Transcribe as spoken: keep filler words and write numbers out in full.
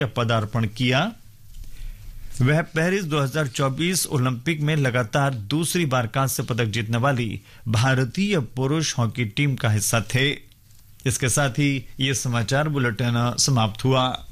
पदार्पण किया। वह पेरिस दो हज़ार चौबीस ओलंपिक में लगातार दूसरी बार कांस्य पदक जीतने वाली भारतीय पुरुष हॉकी टीम का हिस्सा थे। इसके साथ ही ये समाचार बुलेटिन समाप्त हुआ।